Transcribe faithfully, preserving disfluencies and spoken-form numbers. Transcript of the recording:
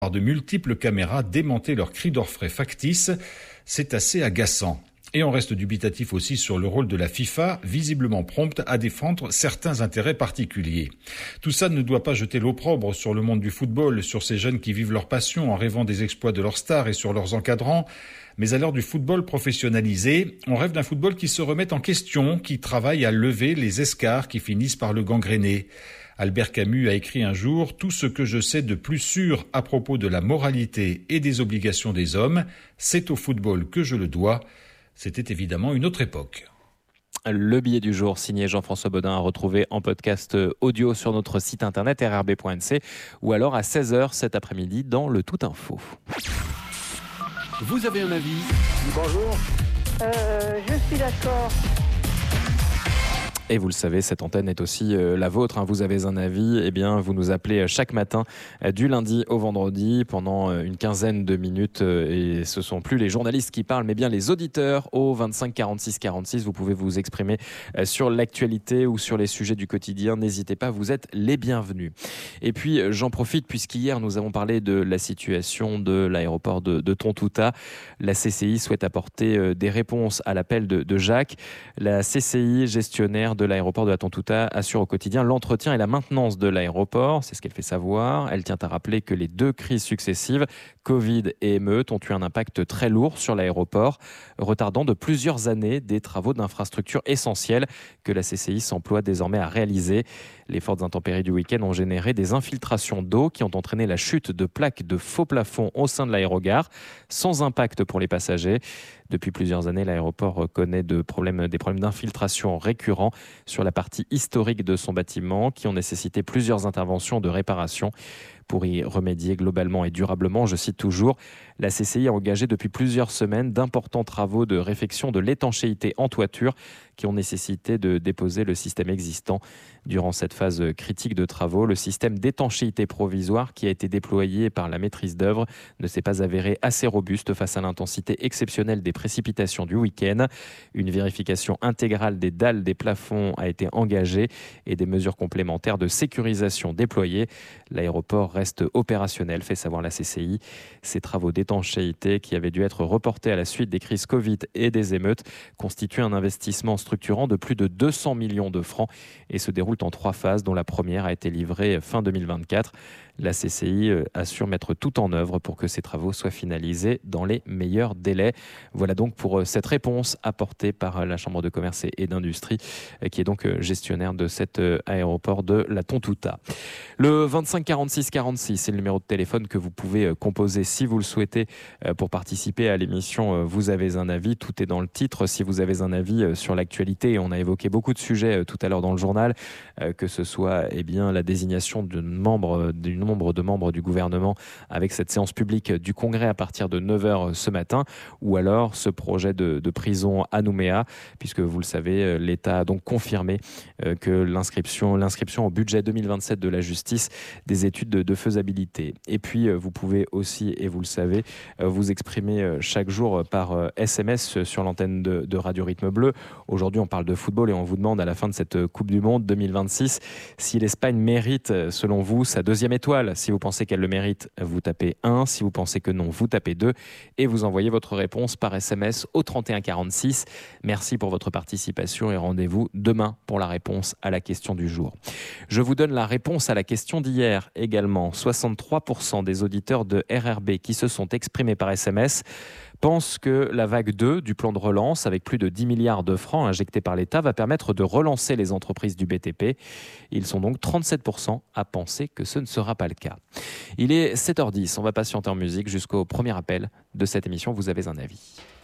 Par de multiples caméras démonter leurs cris d'orfraie factices, c'est assez agaçant. Et on reste dubitatif aussi sur le rôle de la FIFA, visiblement prompte à défendre certains intérêts particuliers. Tout ça ne doit pas jeter l'opprobre sur le monde du football, sur ces jeunes qui vivent leur passion en rêvant des exploits de leurs stars et sur leurs encadrants. Mais à l'heure du football professionnalisé, on rêve d'un football qui se remette en question, qui travaille à lever les escarres qui finissent par le gangréner. Albert Camus a écrit un jour « Tout ce que je sais de plus sûr à propos de la moralité et des obligations des hommes, c'est au football que je le dois ». C'était évidemment une autre époque. Le billet du jour signé Jean-François Bodin à retrouver en podcast audio sur notre site internet r r b point n c ou alors à seize heures cet après-midi dans le Tout Info. Vous avez un avis ? Bonjour. Euh, je suis d'accord. Et vous le savez, cette antenne est aussi euh, la vôtre. Hein. Vous avez un avis, eh bien, vous nous appelez chaque matin euh, du lundi au vendredi pendant euh, une quinzaine de minutes. Euh, et ce sont plus les journalistes qui parlent, mais bien les auditeurs au vingt-cinq quarante-six quarante-six. Vous pouvez vous exprimer euh, sur l'actualité ou sur les sujets du quotidien. N'hésitez pas, vous êtes les bienvenus. Et puis, euh, j'en profite puisqu'hier, nous avons parlé de la situation de l'aéroport de, de Tontouta. La C C I souhaite apporter euh, des réponses à l'appel de, de Jacques. La C C I, gestionnaire de de l'aéroport de la Tontouta, assure au quotidien l'entretien et la maintenance de l'aéroport. C'est ce qu'elle fait savoir. Elle tient à rappeler que les deux crises successives, Covid et émeutes, ont eu un impact très lourd sur l'aéroport, retardant de plusieurs années des travaux d'infrastructures essentielles que la C C I s'emploie désormais à réaliser. Les fortes intempéries du week-end ont généré des infiltrations d'eau qui ont entraîné la chute de plaques de faux plafonds au sein de l'aérogare, sans impact pour les passagers. Depuis plusieurs années, l'aéroport connaît de problèmes, des problèmes d'infiltration récurrents sur la partie historique de son bâtiment qui ont nécessité plusieurs interventions de réparation. Pour y remédier globalement et durablement, je cite toujours, la C C I a engagé depuis plusieurs semaines d'importants travaux de réfection de l'étanchéité en toiture qui ont nécessité de déposer le système existant. Durant cette phase critique de travaux, le système d'étanchéité provisoire qui a été déployé par la maîtrise d'œuvre ne s'est pas avéré assez robuste face à l'intensité exceptionnelle des précipitations du week-end. Une vérification intégrale des dalles des plafonds a été engagée et des mesures complémentaires de sécurisation déployées. L'aéroport reste opérationnel, fait savoir la C C I. Ces travaux d'étanchéité qui avaient dû être reportés à la suite des crises Covid et des émeutes constituent un investissement structurant de plus de deux cents millions de francs et se déroulent en trois phases, dont la première a été livrée fin deux mille vingt-quatre. La C C I assure mettre tout en œuvre pour que ces travaux soient finalisés dans les meilleurs délais. Voilà donc pour cette réponse apportée par la Chambre de commerce et d'industrie, qui est donc gestionnaire de cet aéroport de la Tontouta. Le vingt-cinq quarante-six quarante-six, c'est le numéro de téléphone que vous pouvez composer si vous le souhaitez pour participer à l'émission Vous avez un avis. Tout est dans le titre. Si vous avez un avis sur l'actualité, on a évoqué beaucoup de sujets tout à l'heure dans le journal, que ce soit eh bien, la désignation d'une membre, d'une nombre de membres du gouvernement avec cette séance publique du Congrès à partir de neuf heures ce matin, ou alors ce projet de, de prison à Nouméa, puisque vous le savez, l'État a donc confirmé que l'inscription, l'inscription au budget deux mille vingt-sept de la justice des études de, de faisabilité. Et puis, vous pouvez aussi, et vous le savez, vous exprimer chaque jour par S M S sur l'antenne de, de Radio Rythme Bleu. Aujourd'hui, on parle de football et on vous demande à la fin de cette Coupe du Monde deux mille vingt-six si l'Espagne mérite, selon vous, sa deuxième étoile. Si vous pensez qu'elle le mérite, vous tapez un. Si vous pensez que non, vous tapez deux. Et vous envoyez votre réponse par S M S au trente et un quarante-six. Merci pour votre participation et rendez-vous demain pour la réponse à la question du jour. Je vous donne la réponse à la question d'hier également. soixante-trois pour cent des auditeurs de R R B qui se sont exprimés par S M S pensent que la vague deux du plan de relance, avec plus de dix milliards de francs injectés par l'État, va permettre de relancer les entreprises du B T P. Ils sont donc trente-sept pour cent à penser que ce ne sera pas le cas. Il est sept heures dix, on va patienter en musique jusqu'au premier appel de cette émission. Vous avez un avis.